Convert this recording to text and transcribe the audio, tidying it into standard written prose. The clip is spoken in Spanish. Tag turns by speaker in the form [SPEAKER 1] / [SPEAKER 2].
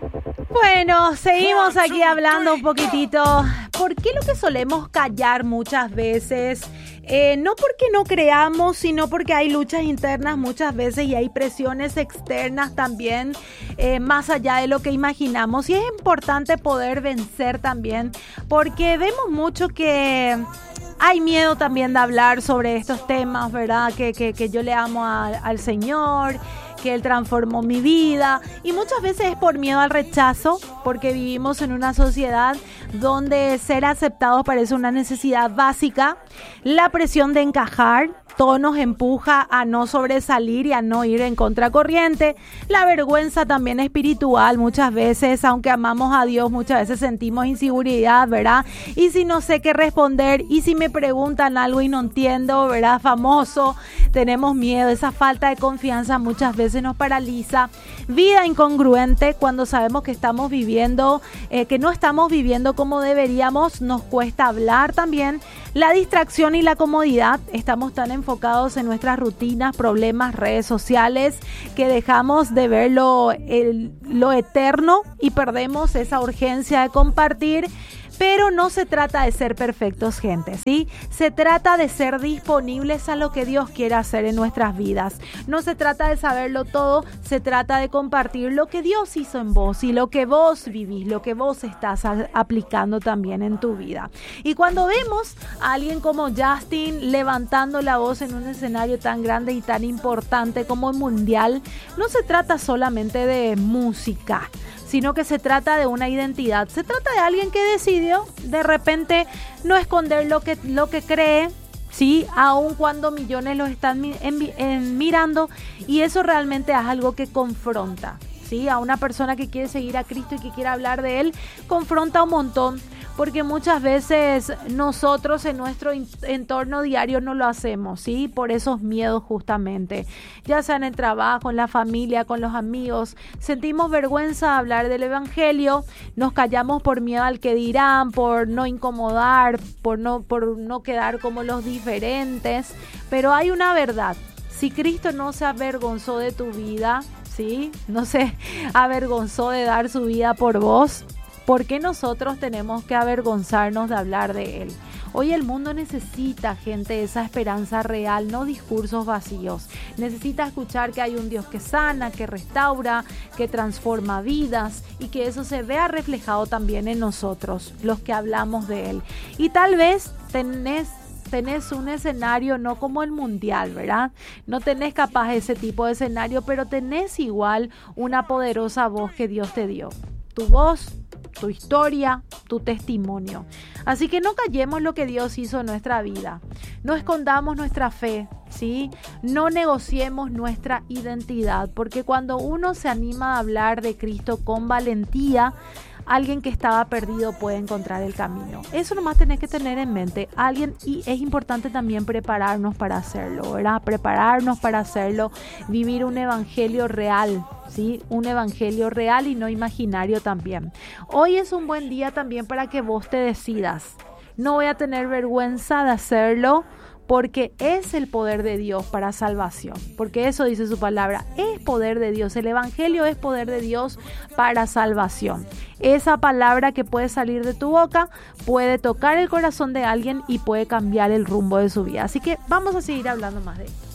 [SPEAKER 1] Bueno, seguimos aquí hablando un poquitito. ¿Por qué lo que solemos callar muchas veces? No porque no creamos, sino porque hay luchas internas muchas veces y hay presiones externas también, más allá de lo que imaginamos. Y es importante poder vencer también, porque vemos mucho que hay miedo también de hablar sobre estos temas, ¿verdad? Que yo le amo al Señor, que Él transformó mi vida, y muchas veces es por miedo al rechazo, porque vivimos en una sociedad donde ser aceptados parece una necesidad básica. La presión de encajar, todo nos empuja a no sobresalir y a no ir en contracorriente. La vergüenza también espiritual, muchas veces, aunque amamos a Dios, muchas veces sentimos inseguridad, ¿verdad? Y si no sé qué responder, y si me preguntan algo y no entiendo, ¿verdad? Famoso, tenemos miedo. Esa falta de confianza muchas veces nos paraliza. Vida incongruente, cuando sabemos que estamos viviendo, que no estamos viviendo como deberíamos, nos cuesta hablar también. La distracción y la comodidad, estamos tan enfocados en nuestras rutinas, problemas, redes sociales, que dejamos de ver lo eterno y perdemos esa urgencia de compartir. Pero no se trata de ser perfectos, gente, ¿sí? Se trata de ser disponibles a lo que Dios quiere hacer en nuestras vidas. No se trata de saberlo todo, se trata de compartir lo que Dios hizo en vos y lo que vos vivís, lo que vos estás aplicando también en tu vida. Y cuando vemos a alguien como Justin levantando la voz en un escenario tan grande y tan importante como el Mundial, no se trata solamente de música, sino que se trata de una identidad. Se trata de alguien que decidió de repente no esconder lo que cree, ¿sí? Aun cuando millones lo están mirando, y eso realmente es algo que confronta, ¿sí? A una persona que quiere seguir a Cristo y que quiere hablar de Él, confronta un montón, porque muchas veces nosotros en nuestro entorno diario no lo hacemos, ¿sí? Por esos miedos justamente, ya sea en el trabajo, en la familia, con los amigos. Sentimos vergüenza de hablar del evangelio, nos callamos por miedo al que dirán, por no incomodar, por no quedar como los diferentes. Pero hay una verdad: si Cristo no se avergonzó de tu vida, ¿sí? No se avergonzó de dar su vida por vos, ¿por qué nosotros tenemos que avergonzarnos de hablar de Él? Hoy el mundo necesita, gente, esa esperanza real, no discursos vacíos. Necesita escuchar que hay un Dios que sana, que restaura, que transforma vidas, y que eso se vea reflejado también en nosotros, los que hablamos de Él. Y tal vez tenés un escenario no como el Mundial, ¿verdad? No tenés capaz ese tipo de escenario, pero tenés igual una poderosa voz que Dios te dio. Tu voz, tu historia, tu testimonio. Así que no callemos lo que Dios hizo en nuestra vida. No escondamos nuestra fe, ¿sí? No negociemos nuestra identidad, porque cuando uno se anima a hablar de Cristo con valentía, alguien que estaba perdido puede encontrar el camino. Eso nomás tenés que tener en mente. Y es importante también prepararnos para hacerlo, ¿verdad? Prepararnos para hacerlo, vivir un evangelio real, ¿sí? Un evangelio real y no imaginario también. Hoy es un buen día también para que vos te decidas. No voy a tener vergüenza de hacerlo, porque es el poder de Dios para salvación, porque eso dice su palabra, es poder de Dios, el evangelio es poder de Dios para salvación. Esa palabra que puede salir de tu boca puede tocar el corazón de alguien y puede cambiar el rumbo de su vida. Así que vamos a seguir hablando más de esto.